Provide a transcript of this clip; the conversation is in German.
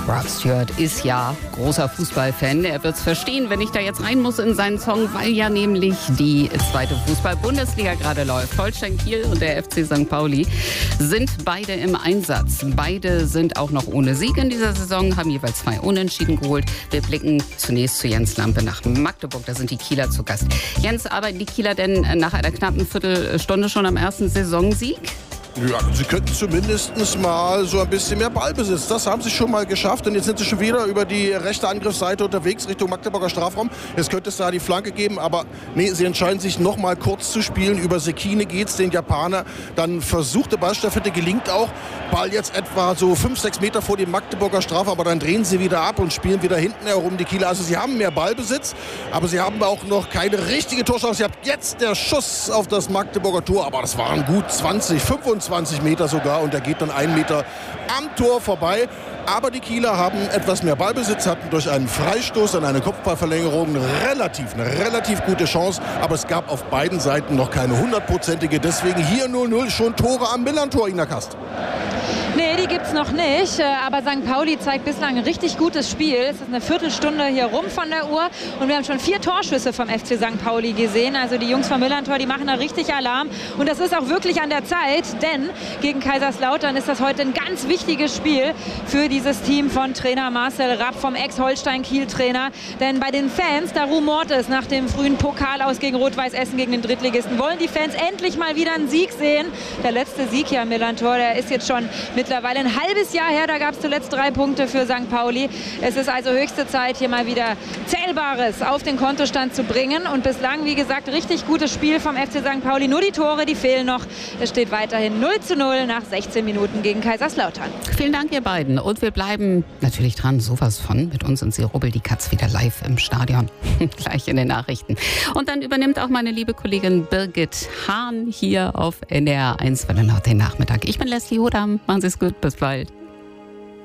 Rod Stewart ist ja großer Fußballfan. Er wird es verstehen, wenn ich da jetzt rein muss in seinen Song, weil ja nämlich die zweite Fußball-Bundesliga gerade läuft. Holstein Kiel und der FC St. Pauli sind beide im Einsatz. Beide sind auch noch ohne Sieg in dieser Saison, haben jeweils 2 Unentschieden geholt. Wir blicken zunächst zu Jens Lampe nach Magdeburg. Da sind die Kieler zu Gast. Jens, arbeiten die Kieler denn nach einer knappen Viertelstunde schon am ersten Saisonsieg? Ja, sie könnten zumindest mal so ein bisschen mehr Ballbesitz. Das haben sie schon mal geschafft. Und jetzt sind sie schon wieder über die rechte Angriffsseite unterwegs Richtung Magdeburger Strafraum. Jetzt könnte es da die Flanke geben. Aber nee, sie entscheiden sich noch mal kurz zu spielen. Über Sekine geht's, den Japaner. Dann versuchte Ballstaffette, gelingt auch. Ball jetzt etwa so 5-6 Meter vor dem Magdeburger Strafraum. Aber dann drehen sie wieder ab und spielen wieder hinten herum die Kieler. Also sie haben mehr Ballbesitz. Aber sie haben auch noch keine richtige Torchance. Sie haben jetzt der Schuss auf das Magdeburger Tor. Aber das waren gut 20, 25 Meter sogar und der geht dann 1 Meter am Tor vorbei. Aber die Kieler haben etwas mehr Ballbesitz, hatten durch einen Freistoß und eine Kopfballverlängerung eine relativ gute Chance. Aber es gab auf beiden Seiten noch keine 100-prozentige. Deswegen hier 0-0, schon Tore am Millern-Tor, Ina Kast. Nee, die gibt's noch nicht, aber St. Pauli zeigt bislang ein richtig gutes Spiel. Es ist eine Viertelstunde hier rum von der Uhr und wir haben schon 4 Torschüsse vom FC St. Pauli gesehen. Also die Jungs vom Millern-Tor, die machen da richtig Alarm und das ist auch wirklich an der Zeit, denn gegen Kaiserslautern ist das heute ein ganz wichtiges Spiel für dieses Team von Trainer Marcel Rapp, vom Ex-Holstein-Kiel-Trainer. Denn bei den Fans, da rumort es nach dem frühen Pokalaus gegen Rot-Weiß Essen gegen den Drittligisten, wollen die Fans endlich mal wieder einen Sieg sehen. Der letzte Sieg hier am Millern-Tor, der ist jetzt schon mittlerweile ein halbes Jahr her, da gab es zuletzt 3 Punkte für St. Pauli. Es ist also höchste Zeit, hier mal wieder Zählbares auf den Kontostand zu bringen. Und bislang, wie gesagt, richtig gutes Spiel vom FC St. Pauli. Nur die Tore, die fehlen noch. Es steht weiterhin 0:0 nach 16 Minuten gegen Kaiserslautern. Vielen Dank, ihr beiden. Und wir bleiben natürlich dran, sowas von. Mit uns sind sie Rubbel die Katz wieder live im Stadion. Gleich in den Nachrichten. Und dann übernimmt auch meine liebe Kollegin Birgit Hahn hier auf NDR 1 für den Nachmittag. Ich bin Leslie Hodam. Machen Sie es gut. Bis bald.